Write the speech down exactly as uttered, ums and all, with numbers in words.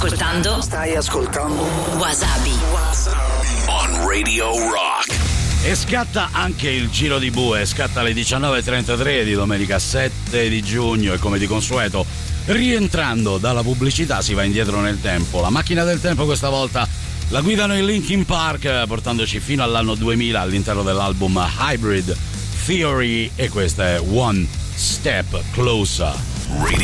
ascoltando. Stai ascoltando Wasabi. Wasabi on Radio Rock. E scatta anche il Giro di Bue, scatta alle diciannove e trentatré di domenica sette di giugno e come di consueto, rientrando dalla pubblicità si va indietro nel tempo. La macchina del tempo questa volta la guidano i Linkin Park, portandoci fino all'anno duemila all'interno dell'album Hybrid Theory, e questa è One Step Closer.